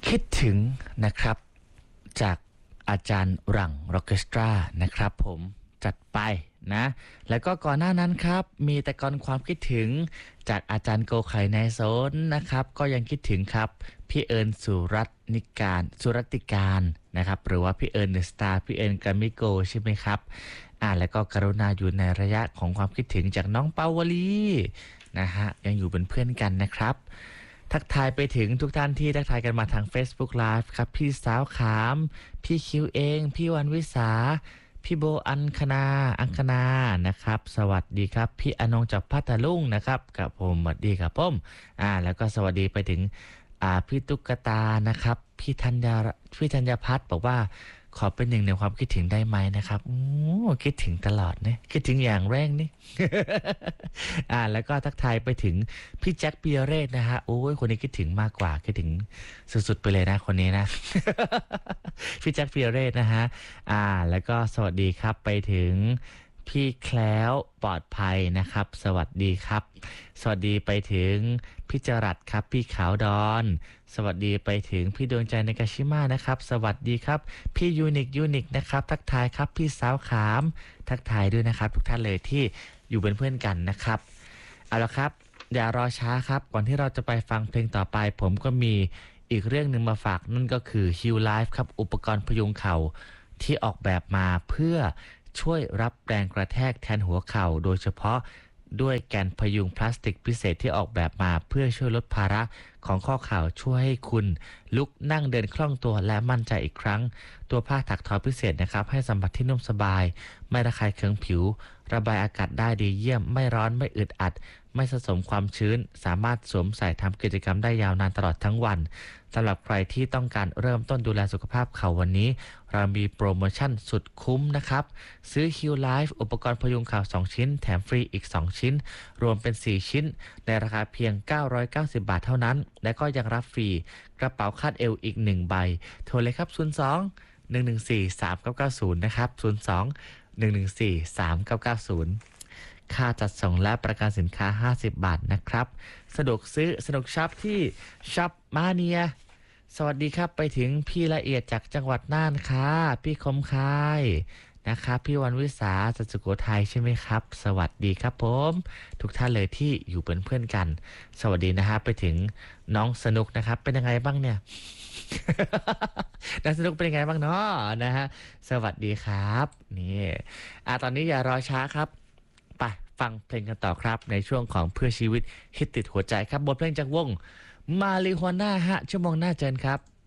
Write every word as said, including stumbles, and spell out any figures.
คิดถึงนะครับจากอาจารย์หลังร็อกเคสตรานะครับผมจัดไปนะแล้วก็ก่อนหน้านั้นครับมีแต่ก่อนความคิดถึงจากอาจารย์โกไข่ในโซนนะครับก็ยังคิดถึงครับพี่เอิญสุรัตนิการสุรัติการนะครับหรือว่าพี่เอิญเดอะสตาร์พี่เอิญกามิโกใช่ไหมครับอ่าแล้วก็กรุณาอยู่ในระยะของความคิดถึงจากน้องเปาวลีนะฮะยังอยู่เป็นเพื่อนกันนะครับทักทายไปถึงทุกท่านที่ทักทายกันมาทาง Facebook Live ครับพี่สาวขามพี่คิวเองพี่วันวิสาพี่โบอัญคณาอังคณานะครับสวัสดีครับพี่อนงจากพัทลุงนะครับกับผมสวัสดีครับผมอ่าแล้วก็สวัสดีไปถึงอ่าพี่ตุ๊กตานะครับพี่ธัญญาพี่ธัญญพัฒน์บอกว่าขอเป็นหนึ่งในความคิดถึงได้ไหมนะครับโอ้คิดถึงตลอดเนี่ยคิดถึงอย่างแรงนี่ อ่าแล้วก็ทักทายไปถึงพี่แจ็คปิยเรศนะฮะโอ้ยคนนี้คิดถึงมากกว่าคิดถึงสุดๆไปเลยนะคนนี้นะ พี่แจ็คปิยเรศนะฮะอ่าแล้วก็สวัสดีครับไปถึงพี่แคล้วปลอดภัยนะครับสวัสดีครับสวัสดีไปถึงพี่จรัสครับพี่ขาวดอนสวัสดีไปถึงพี่ดวงใจในกาชิมานะครับสวัสดีครับพี่ยูนิคยูนิคนะครับทักทายครับพี่สาวขามทักทายด้วยนะครับทุกท่านเลยที่อยู่เป็นเพื่อนกันนะครับเอาละครับอย่ารอช้าครับก่อนที่เราจะไปฟังเพลงต่อไปผมก็มีอีกเรื่องหนึ่งมาฝากนั่นก็คือ Heal Life ครับอุปกรณ์พยุงเข่าที่ออกแบบมาเพื่อช่วยรับแรงกระแทกแทนหัวเข่าโดยเฉพาะด้วยแกนพยุงพลาสติกพิเศษที่ออกแบบมาเพื่อช่วยลดภาระของข้อเข่าช่วยให้คุณลุกนั่งเดินคล่องตัวและมั่นใจอีกครั้งตัวผ้าถักทอพิเศษนะครับให้สัมผัสที่นุ่มสบายไม่ระคายเคืองผิวระบายอากาศได้ดีเยี่ยมไม่ร้อนไม่อึดอัดไม่สะสมความชื้นสามารถสวมใส่ทำกิจกรรมได้ยาวนานตลอดทั้งวันสำหรับใครที่ต้องการเริ่มต้นดูแลสุขภาพเข่าวันนี้เรามีโปรโมชั่นสุดคุ้มนะครับซื้อ Heal Life อุปกรณ์พยุงเข่าสองชิ้นแถมฟรีอีกสองชิ้นรวมเป็นสี่ชิ้นในราคาเพียงเก้าร้อยเก้าสิบบาทเท่านั้นและก็ยังรับฟรีกระเป๋าคาดเอวอีกหนึ่งใบโทรเลยครับศูนย์ สอง หนึ่ง หนึ่ง สี่ สาม เก้า เก้า ศูนย์นะครับศูนย์ สอง หนึ่ง หนึ่ง สี่ สาม เก้า เก้า ศูนย์ค่าจัดส่งและประกันสินค้าห้าสิบบาทนะครับสะดวกซื้อสนุกช็อปที่ช็อปมาเนียสวัสดีครับไปถึงพี่ละเอียดจากจังหวัดน่านค่ะพี่คมคายนะครับพี่วันวิสาจากสุโขทัยใช่ไหมครับสวัสดีครับผมทุกท่านเลยที่อยู่เป็นเพื่อนกันสวัสดีนะฮะไปถึงน้องสนุกนะครับเป็นยังไงบ้างเนี่ย น้องสนุกเป็นยังไงบ้างเนาะนะฮะสวัสดีครับนี่อ่ะตอนนี้อย่ารอช้าครับไปฟังเพลงกันต่อครับในช่วงของเพื่อชีวิตฮิตติดหัวใจครับบทเพลงจากวงมาริฮวาน่าฮะชั่วโมงหน้าเจนครับ